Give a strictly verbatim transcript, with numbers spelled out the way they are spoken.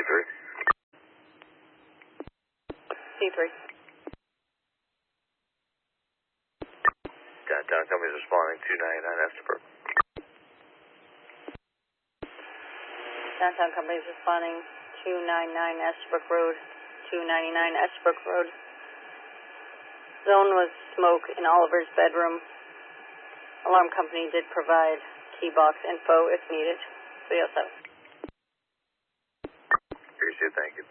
three. C three. Downtown company's responding, two ninety-nine Estabrook. Downtown company's responding, two ninety-nine Estabrook Road, two ninety-nine Estabrook Road. Zone was smoke in Oliver's bedroom. Alarm company did provide key box info if needed. three oh seven. Appreciate it, thank you.